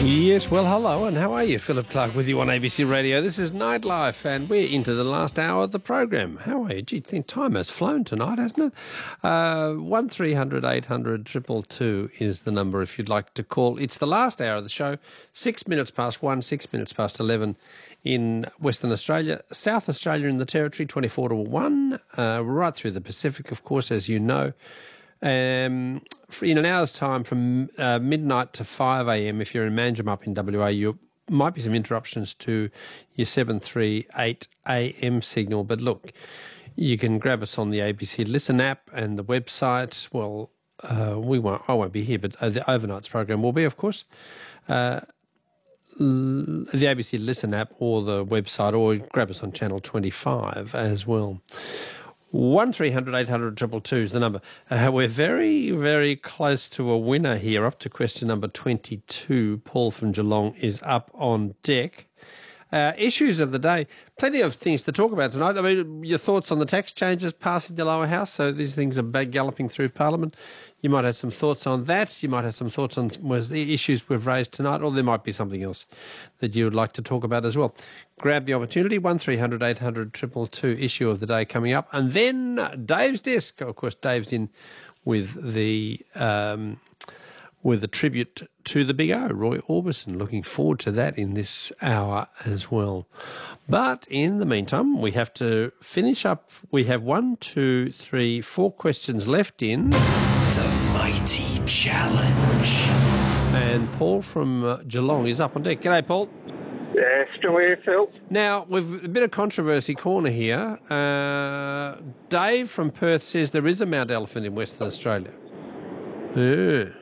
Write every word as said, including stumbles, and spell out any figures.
Yes, well, hello, and how are you? Philip Clark with you on A B C Radio. This is Nightlife, and we're into the last hour of the program. How are you? Gee, think time has flown tonight, hasn't it? Uh, one three hundred eight hundred two two two is the number if you'd like to call. It's the last hour of the show, six minutes past one, six minutes past eleven in Western Australia, South Australia in the Territory, twenty-four to one, uh, right through the Pacific, of course, as you know. Um, in an hour's time from uh, midnight to five a.m, if you're in Manjimup in W A, you might be some interruptions to your seven three eight a.m. signal. But look, you can grab us on the A B C Listen app and the website. Well, uh, we won't. I won't be here, but uh, the overnights program will be, of course. Uh, the A B C Listen app or the website, or grab us on Channel twenty-five as well. one three hundred eight hundred two two two is the number. Uh, we're very, very close to a winner here, up to question number twenty-two. Paul from Geelong is up on deck. Uh, issues of the day, plenty of things to talk about tonight. I mean, your thoughts on the tax changes passing the lower house, so these things are galloping through Parliament. You might have some thoughts on that. You might have some thoughts on the issues we've raised tonight, or there might be something else that you would like to talk about as well. Grab the opportunity, one three hundred eight hundred two two two, issue of the day coming up. And then Dave's desk. Of course, Dave's in with the um, with a tribute to the Big O, Roy Orbison. Looking forward to that in this hour as well. But in the meantime, we have to finish up. We have one, two, three, four questions left in The Mighty Challenge. And Paul from uh, Geelong is up on deck. G'day, Paul. Yeah, still here, Phil. Now, we've a bit of controversy corner here. Uh, Dave from Perth says there is a Mount Elephant in Western Australia. Yeah.